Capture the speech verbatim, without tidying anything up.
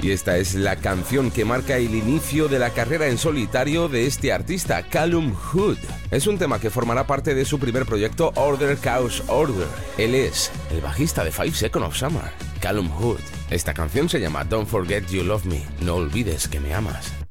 Y esta es la canción que marca el inicio de la carrera en solitario de este artista, Callum Hood. Es un tema que formará parte de su primer proyecto, Order Chaos Order. Él es el bajista de Five Seconds of Summer, Callum Hood. Esta canción se llama Don't Forget You Love Me, no olvides que me amas.